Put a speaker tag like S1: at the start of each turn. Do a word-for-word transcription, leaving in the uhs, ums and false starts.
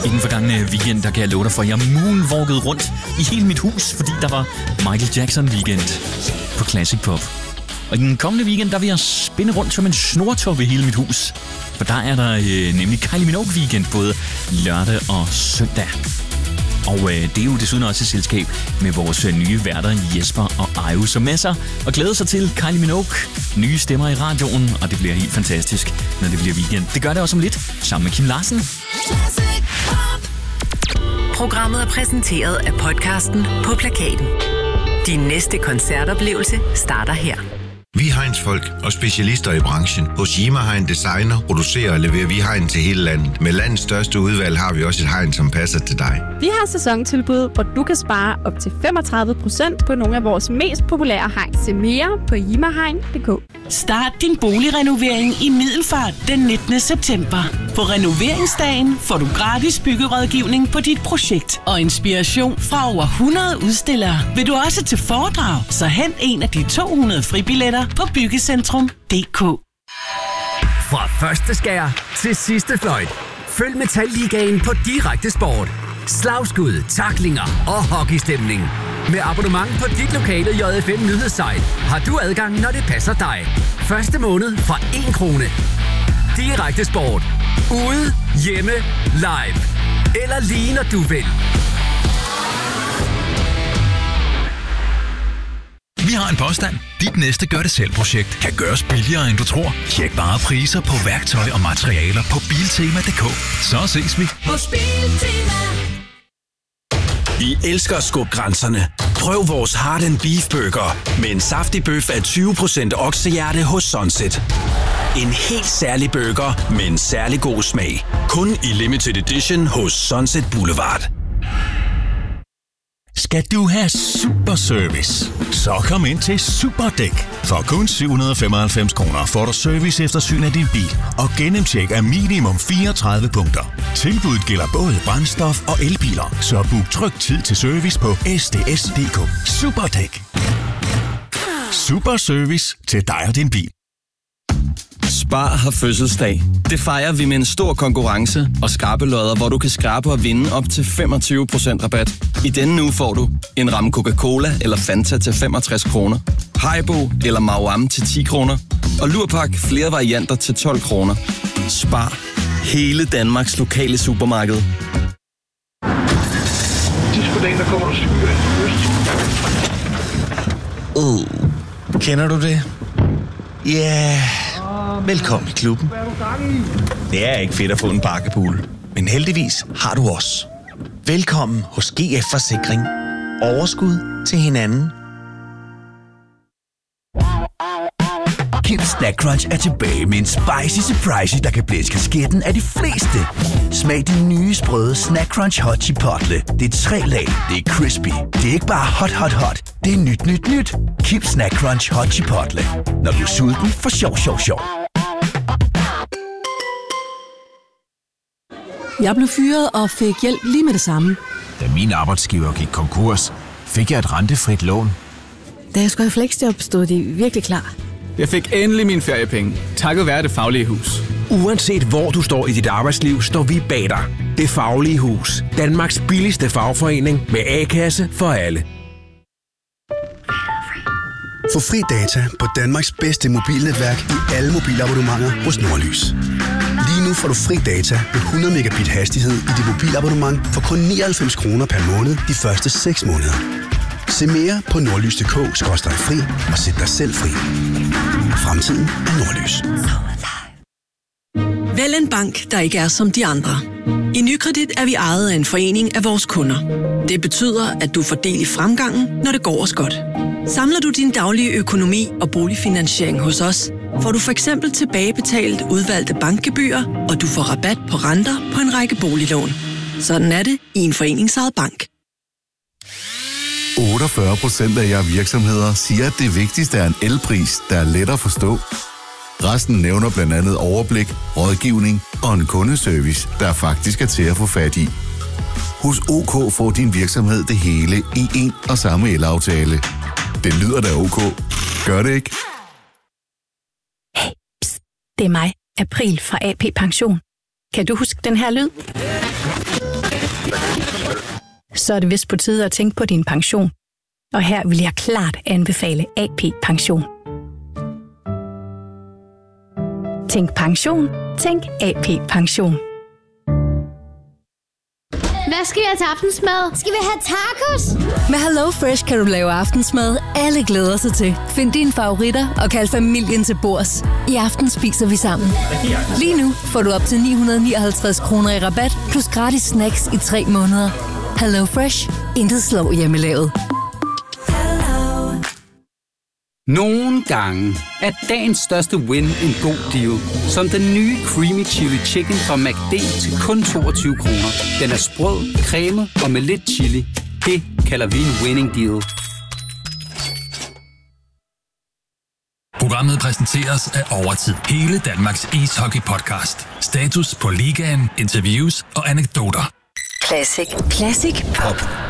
S1: I den forgangne weekend, der kan jeg love dig for, at jeg moonwalkede rundt i hele mit hus, fordi der var Michael Jackson weekend på Classic Pop. Og i den kommende weekend, der vil jeg spinde rundt som en snortop i hele mit hus. For der er der øh, nemlig Kylie Minogue weekend både lørdag og søndag. Og øh, det er jo desuden også et selskab med vores øh, nye værter Jesper og Ayu, som masser og glæder sig til Kylie Minogue. Nye stemmer i radioen, og det bliver helt fantastisk, når det bliver weekend. Det gør det også om lidt, sammen med Kim Larsen.
S2: Programmet er præsenteret af podcasten På Plakaten. Din næste koncertoplevelse starter her.
S3: Vi er Heinz-folk og specialister i branchen. Hos Yima Hein designer, producerer og leverer vi hegn til hele landet. Med landets største udvalg har vi også et hegn, som passer til dig.
S4: Vi har sæsontilbud, hvor du kan spare op til femogtredive procent på nogle af vores mest populære hegn. Se mere på yimahegn punktum d k.
S5: Start din boligrenovering i Middelfart den nittende september. På renoveringsdagen får du gratis byggerådgivning på dit projekt og inspiration fra over hundrede udstillere. Vil du også til foredrag, så hent en af de to hundrede fribilletter på byggecentrum punktum d k.
S6: Fra første skær til sidste fløjt. Følg Metalligaen på Direkte Sport. Slagskud, tacklinger og hockeystemning. Med abonnement på dit lokale J F M nyhedssite har du adgang, når det passer dig. Første måned fra en krone. Direkte Sport. Ude, hjemme, live. Eller lige når du vil.
S7: Vi har en påstand. Dit næste gør-det-selv-projekt kan gøres billigere, end du tror. Tjek bare priser på værktøj og materialer på biltema punktum d k. Så ses vi
S8: hos Biltema.
S9: Vi elsker at skubbe grænserne. Prøv vores Heart and Beef Burger med en saftig bøf af tyve procent oksehjerte hos Sunset. En helt særlig burger med en særlig god smag. Kun i limited edition hos Sunset Boulevard.
S7: Skal du have super service, så kom ind til Superdæk. For kun syv hundrede og femoghalvfems kroner får du service eftersyn af din bil og gennemtjek af minimum fireogtredive punkter. Tilbuddet gælder både brændstof og elbiler, så book tryg tid til service på s d s punktum d k. Superdæk. Super service til dig og din bil.
S10: Spar har fødselsdag. Det fejrer vi med en stor konkurrence og skrabelodder, hvor du kan skrabe og vinde op til femogtyve procent rabat. I denne uge får du en ramme Coca-Cola eller Fanta til femogtres kroner, Haribo eller Mauam til ti kroner, og Lurpak flere varianter til tolv kroner. Spar. Hele Danmarks lokale supermarked.
S11: Sidste dag, der kommer du syge.
S12: Uh, kender du det? Ja, yeah. Velkommen i klubben. Det er ikke fedt at få en bakkepool, men heldigvis har du os. Velkommen hos G F Forsikring. Overskud til hinanden.
S13: Kim Snack Crunch er tilbage med en spicy surprise, der kan blæse kasketten af de fleste. Smag den nye sprøde Snack Crunch Hot Chipotle. Det er tre lag, det er crispy. Det er ikke bare hot, hot, hot. Det er nyt, nyt, nyt. Kim Snack Crunch Hot Chipotle. Når du er sulten, for sjov, sjov, sjov.
S14: Jeg blev fyret og fik hjælp lige med det samme.
S15: Da min arbejdsgiver gik konkurs, fik jeg et rentefrit lån.
S14: Da jeg skulle i fleksjob, stod de virkelig klar.
S16: Jeg fik endelig mine feriepenge, takket være Det Faglige Hus.
S17: Uanset hvor du står i dit arbejdsliv, står vi bag dig. Det Faglige Hus. Danmarks billigste fagforening med A-kasse for alle.
S18: Få fri data på Danmarks bedste mobilnetværk i alle mobilabonnementer hos Nordlys. Lige nu får du fri data med hundrede megabit hastighed i dit mobilabonnement for kun nioghalvfems kroner per måned de første seks måneder. Se mere på nordlys punktum d k skråstreg fri og sæt dig selv fri. Fremtiden er Nordlys.
S2: Vælg en bank, der ikke er som de andre. I Nykredit er vi ejet af en forening af vores kunder. Det betyder, at du får del i fremgangen, når det går os godt. Samler du din daglige økonomi og boligfinansiering hos os, får du for eksempel tilbagebetalt udvalgte bankgebyrer, og du får rabat på renter på en række boliglån. Sådan er det i en foreningsejet bank.
S19: otteogfyrre procent af jer virksomheder siger, at det vigtigste er en elpris, der er let at forstå. Resten nævner blandt andet overblik, rådgivning og en kundeservice, der faktisk er til at få fat i. Hos OK får din virksomhed det hele i en og samme elaftale. Det lyder da OK. Gør det ikke?
S20: Hey, pst, det er mig, April fra A P Pension. Kan du huske den her lyd?
S8: Så er det vist på tide at tænke på din pension. Og her vil jeg klart anbefale A P Pension. Tænk pension. Tænk A P Pension.
S21: Hvad skal vi have til aftensmad? Skal vi have tacos?
S22: Med Hello Fresh kan du lave aftensmad, alle glæder sig til. Find dine favoritter og kald familien til bords. I aften spiser vi sammen. Lige nu får du op til ni hundrede nioghalvtreds kroner i rabat, plus gratis snacks i tre måneder. Hello Fresh. Intet slår hjemmelavet.
S23: Nogle gange er dagens største win en god deal. Som den nye Creamy Chili Chicken fra McD til kun toogtyve kroner. Den er sprød, cremet og med lidt chili. Det kalder vi en winning deal.
S24: Programmet præsenteres af Overtid. Hele Danmarks ishockey-podcast. Status på ligaen, interviews og anekdoter.
S22: Classic. Classic Pop.